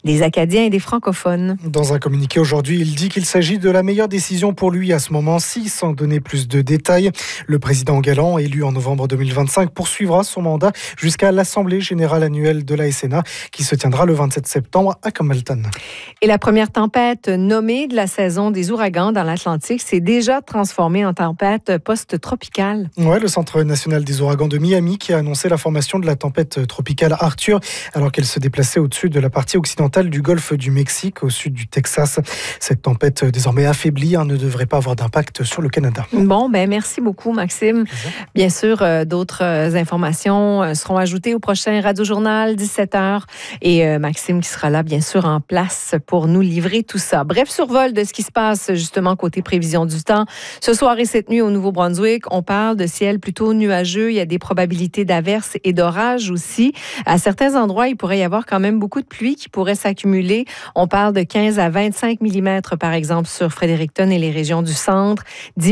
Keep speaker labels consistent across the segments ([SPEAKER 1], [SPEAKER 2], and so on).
[SPEAKER 1] des Acadiens et des francophones.
[SPEAKER 2] Dans un communiqué aujourd'hui, il dit qu'il s'agit de la meilleure décision pour lui à ce moment-ci, sans donner plus de détails. Le président Galland, élu en novembre 2025, poursuivra son mandat jusqu'à l'Assemblée générale annuelle de la SNA, qui se tiendra le 27 septembre à Campbellton.
[SPEAKER 1] Et la première tempête nommée de la saison des ouragans dans l'Atlantique s'est déjà transformée en tempête post-tropicale.
[SPEAKER 2] Ouais, le Centre national des ouragans de Miami qui a annoncé la formation de la tempête tropicale Arthur alors qu'elle se déplaçait au-dessus de la partie occidentale du golfe du Mexique, au sud du Texas. Cette tempête désormais affaiblie ne devrait pas avoir d'impact sur le Canada.
[SPEAKER 1] Bon, merci beaucoup Maxime. Bien sûr, d'autres informations seront ajoutées au prochain Radio-Journal 17h et Maxime qui sera là bien sûr en place pour nous livrer tout ça. Bref survol de ce qui se passe justement côté prévision du temps. Ce soir et cette nuit au Nouveau-Brunswick, on parle de ciel plutôt nuageux. Il y a des probabilités d'averses et d'orages aussi. À certains endroits, il pourrait y avoir quand même beaucoup de pluie qui pourrait s'accumuler. On parle de 15 à 25 mm par exemple sur Fredericton et les régions du centre, 10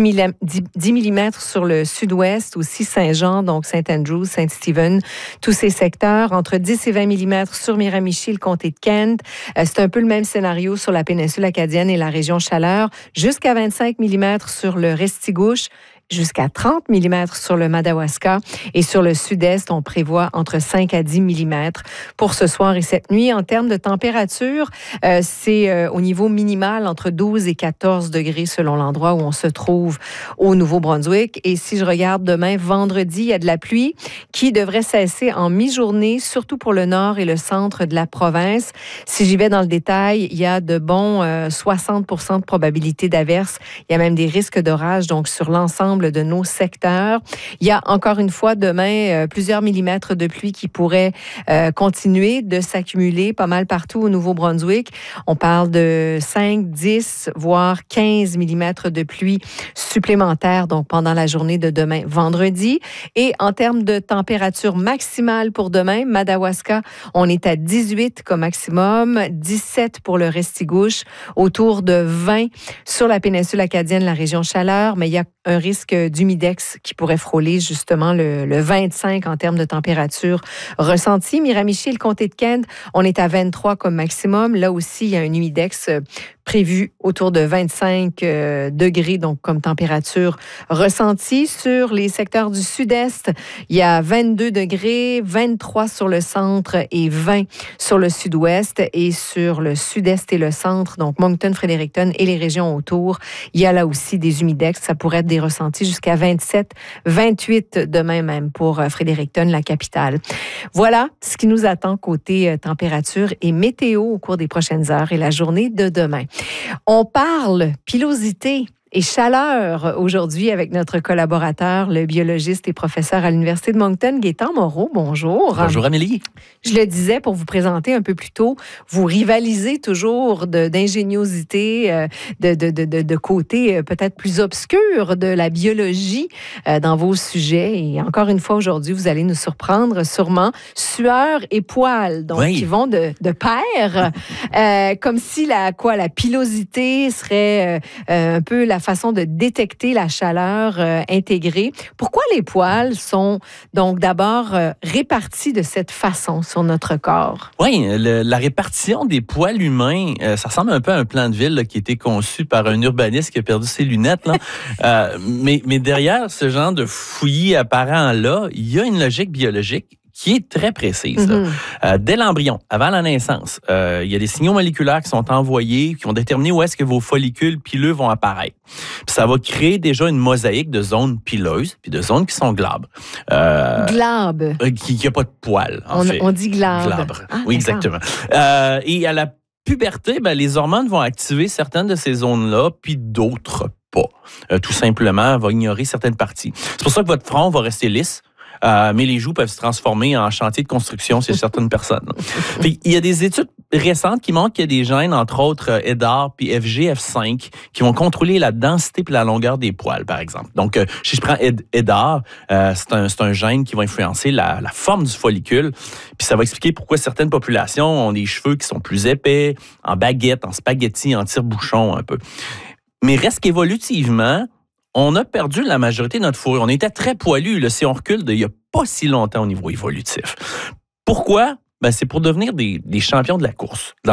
[SPEAKER 1] mm sur le sud-ouest, aussi Saint-Jean, donc Saint-Andrews, Saint-Stephen, tous ces secteurs, entre 10 et 20 mm sur Miramichi, le comté de Kent. C'est un peu le même scénario sur la péninsule acadienne et la région Chaleur, jusqu'à 25 mm sur le Restigouche, jusqu'à 30 mm sur le Madawaska. Et sur le sud-est, on prévoit entre 5 à 10 mm pour ce soir et cette nuit. En termes de température, c'est au niveau minimal entre 12 et 14 degrés selon l'endroit où on se trouve au Nouveau-Brunswick. Et si je regarde demain, vendredi, il y a de la pluie qui devrait cesser en mi-journée, surtout pour le nord et le centre de la province. Si j'y vais dans le détail, il y a de bons 60% de probabilité d'averse. Il y a même des risques d'orage, donc sur l'ensemble de nos secteurs. Il y a encore une fois demain plusieurs millimètres de pluie qui pourraient continuer de s'accumuler pas mal partout au Nouveau-Brunswick. On parle de 5, 10, voire 15 millimètres de pluie supplémentaires donc pendant la journée de demain vendredi. Et en termes de température maximale pour demain, Madawaska, on est à 18 comme maximum, 17 pour le Restigouche, autour de 20 sur la péninsule acadienne, la région Chaleur, mais il y a un risque d'humidex qui pourrait frôler justement le 25 en termes de température ressentie. Miramichi et le comté de Kent, on est à 23 comme maximum. Là aussi, il y a un humidex prévu autour de 25 degrés, donc comme température ressentie. Sur les secteurs du sud-est, il y a 22 degrés, 23 sur le centre et 20 sur le sud-ouest. Et sur le sud-est et le centre, donc Moncton, Fredericton et les régions autour, il y a là aussi des humidex. Ça pourrait être des ressentis jusqu'à 27, 28 demain même pour Fredericton, la capitale. Voilà ce qui nous attend côté température et météo au cours des prochaines heures et la journée de demain. On parle pilosité et chaleur aujourd'hui avec notre collaborateur, le biologiste et professeur à l'Université de Moncton, Gaétan Moreau. Bonjour.
[SPEAKER 3] Bonjour Amélie.
[SPEAKER 1] Je le disais pour vous présenter un peu plus tôt, vous rivalisez toujours d'ingéniosité, de côté peut-être plus obscur de la biologie dans vos sujets. Et encore une fois, aujourd'hui, vous allez nous surprendre sûrement. Sueur et poils, donc qui vont de pair, comme si la pilosité serait un peu la façon de détecter la chaleur intégrée. Pourquoi les poils sont donc d'abord répartis de cette façon sur notre corps?
[SPEAKER 3] Oui, la répartition des poils humains, ça ressemble un peu à un plan de ville qui a été conçu par un urbaniste qui a perdu ses lunettes. Là. Mais derrière ce genre de fouillis apparent-là, il y a une logique biologique qui est très précise. Dès l'embryon, avant la naissance, il y a des signaux moléculaires qui sont envoyés, qui vont déterminer où est-ce que vos follicules pileux vont apparaître. Puis ça va créer déjà une mosaïque de zones pileuses puis de zones qui sont glabres.
[SPEAKER 1] Glabres?
[SPEAKER 3] Qui n'a pas de poils,
[SPEAKER 1] on dit glabre.
[SPEAKER 3] Ah, oui, exactement. Et à la puberté, les hormones vont activer certaines de ces zones-là, puis d'autres pas. Tout simplement, elle va ignorer certaines parties. C'est pour ça que votre front va rester lisse. Mais les joues peuvent se transformer en chantier de construction chez certaines personnes. Puis, il y a des études récentes qui montrent qu'il y a des gènes, entre autres EDAR puis FGF5, qui vont contrôler la densité et la longueur des poils, par exemple. Donc, si je prends EDAR, c'est un gène qui va influencer la forme du follicule. Puis, ça va expliquer pourquoi certaines populations ont des cheveux qui sont plus épais, en baguette, en spaghetti, en tire-bouchon, un peu. Mais reste qu'évolutivement, on a perdu la majorité de notre fourrure. On était très poilu, là, si on recule d'il n'y a pas si longtemps au niveau évolutif. Pourquoi? C'est pour devenir des champions de la course.